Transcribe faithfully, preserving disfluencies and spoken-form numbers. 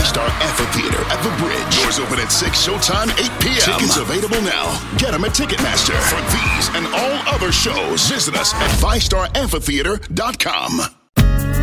Star Amphitheater at the Bridge. Doors open at six, showtime eight p.m. Tickets available now. Get them at Ticketmaster. For these and all other shows, visit us at five star amphitheater dot com.